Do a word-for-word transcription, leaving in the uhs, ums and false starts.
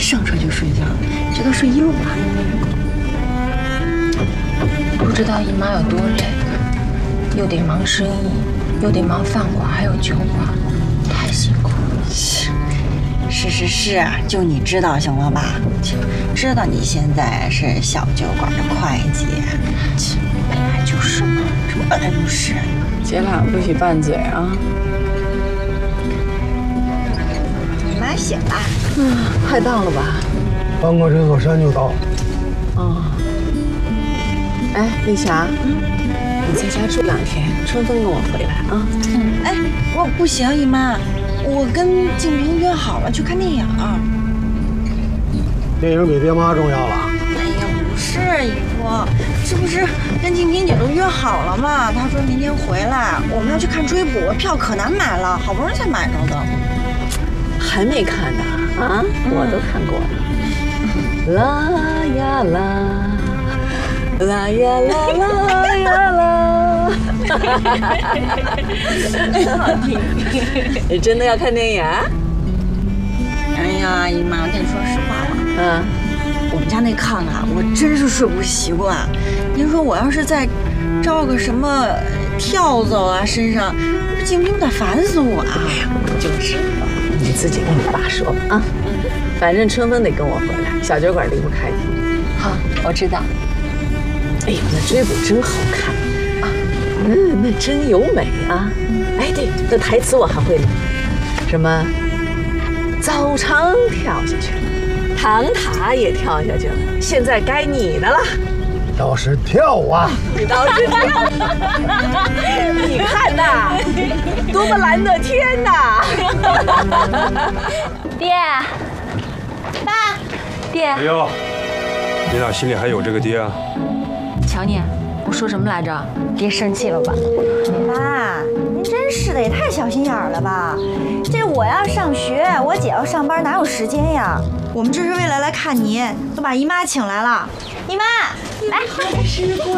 上车就睡觉，这都睡一路了。 不知道姨妈有多累，又得忙生意，又得忙饭馆，还有酒馆，太辛苦了。 是是是啊，就你知道行了吧？知道你现在是小酒馆的会计， 本来就是嘛， 这不本来就是。 姐俩不许拌嘴啊！ 你妈醒了？ 嗯，快到了吧？ 翻过这座山就到。 哦。哎，丽霞，嗯，你在家住两天，春风跟我回来啊。 嗯。哎，我不行，姨妈，我跟静平约好了去看电影。 电影比爹妈重要了。 哎呀，不是姨夫，这不是跟静平姐都约好了吗？她说明天回来，我们要去看追捕，票可难买了，好不容易才买着的。 还没看呢啊？嗯、我都看过了。啦呀啦，啦呀啦啦呀啦，真好听。你真的要看电影？ 哎呀，姨妈，我跟你说实话吧， 嗯， 我们家那炕啊，我真是睡不习惯。您说我要是再招个什么跳蚤啊身上，静平得烦死我啊！ 我就知道，你自己跟你爸说吧啊。嗯，反正春风得跟我回来，小酒馆离不开你。 好，我知道。 哎呦，那追捕真好看啊！嗯，那真有美啊！哎，对，那台词我还会呢，什么？早长跳下去了，唐塔也跳下去了，现在该你的了。 倒是跳啊！ 你倒是跳！你看呐，多么蓝的天呐！ 爹，爸，爹。 哎呦，你哪心里还有这个爹啊？ 瞧你，我说什么来着？爹生气了吧？ 爸，您真是的，也太小心眼儿了吧！这我要上学，我姐要上班，哪有时间呀？我们这是为了来看您，都把姨妈请来了。姨妈，来。